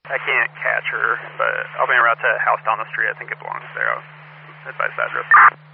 I can't catch her, but I'll be en route to a house down the street. I think it belongs there. I'll advise the address.